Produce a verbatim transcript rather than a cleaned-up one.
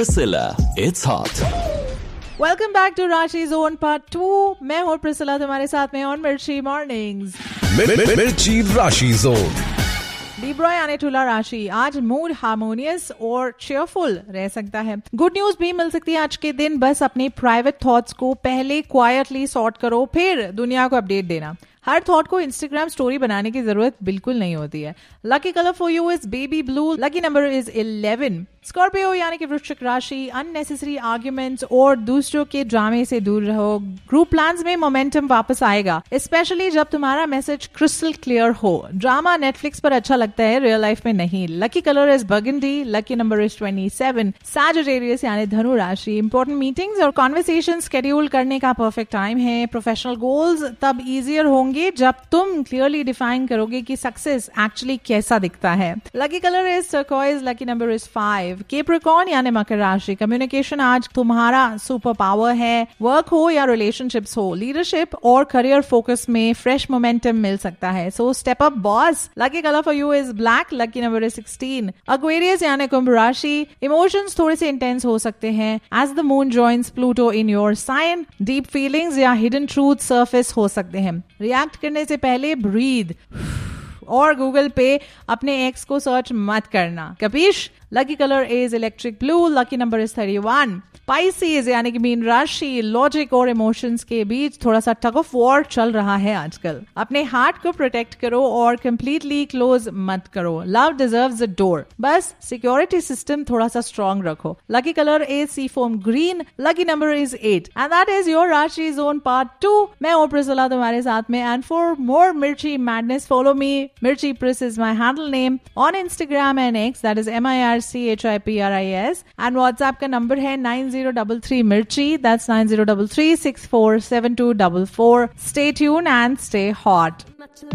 Priscilla, it's hot. Welcome back to राशि zone part two. मैं हूँ प्रिसिला, तुम्हारे साथ में ऑन मिर्ची मॉर्निंग्स। मिर्ची राशि जोन। लिब्रा यानी तुला राशि, आज मूड हार्मोनियस और चेयरफुल रह सकता है। गुड न्यूज भी मिल सकती है आज के दिन। बस अपने प्राइवेट थॉट्स को पहले क्वाइटली सॉर्ट करो, फिर दुनिया को अपडेट देना। हर थॉट को इंस्टाग्राम स्टोरी बनाने की जरूरत बिल्कुल नहीं होती है। Lucky colour for you is baby blue. Lucky number is eleven. Scorpio यानी कि वृश्चिक राशि, अननेसेसरी आर्ग्यूमेंट्स और दूसरों के ड्रामे से दूर रहो। ग्रुप प्लान्स में मोमेंटम वापस आएगा, स्पेशली जब तुम्हारा मैसेज क्रिस्टल क्लियर हो। ड्रामा नेटफ्लिक्स पर अच्छा लगता है, रियल लाइफ में नहीं। Lucky colour is burgundy. Lucky number is twenty seven. Sagittarius यानी धनु राशि, इंपॉर्टेंट मीटिंग्स और कॉन्वर्सेशन शेड्यूल करने का परफेक्ट टाइम है। प्रोफेशनल गोल्स तब इजियर होंगे जब तुम क्लियरली डिफाइन करोगे कि सक्सेस एक्चुअली कैसा दिखता है। Lucky colour is turquoise. Lucky number is five. Capricorn यानी मकर राशि, कम्युनिकेशन आज तुम्हारा सुपर पावर है। वर्क हो या रिलेशनशिप्स हो, लीडरशिप और करियर फोकस में फ्रेश मोमेंटम मिल सकता है। So step up boss. Lucky colour for you is black. Lucky number is sixteen. Aquarius यानी कुंभ राशि, इमोशंस थोड़े से इंटेंस हो सकते हैं as the moon joins Pluto in your sign. Deep feelings या हिडन ट्रूथ सरफेस हो सकते हैं। रिएक्ट करने से पहले ब्रीद। और गूगल पे अपने एक्स को सर्च मत करना, कपीश। Lucky colour is electric blue. Lucky number is thirty one. Pisces यानी कि मीन राशि, लॉजिक और इमोशंस के बीच थोड़ा सा टग ऑफ वॉर चल रहा है आजकल। अपने हार्ट को प्रोटेक्ट करो और कंप्लीटली क्लोज मत करो। लव डिजर्व्स अ डोर, बस सिक्योरिटी सिस्टम थोड़ा सा स्ट्रॉन्ग रखो। Lucky colour is C foam green. Lucky number is eight. And that is your राशि जोन पार्ट टू। मैं हूं प्रिसिला तुम्हारे साथ में। एंड फॉर मोर मिर्ची मैडनेस फॉलो मी। मिर्ची प्रिस is my handle name on Instagram and x, that is M I R C H I P R I S. And WhatsApp का number है nine zero double three मिर्ची, that's nine zero three three six four seven two four four. Stay tuned and stay hot.